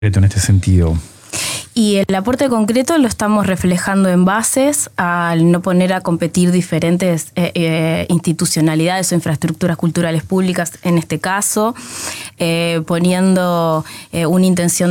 en este sentido? Y el aporte concreto lo estamos reflejando en bases al no poner a competir diferentes institucionalidades o infraestructuras culturales públicas, en este caso, poniendo una intención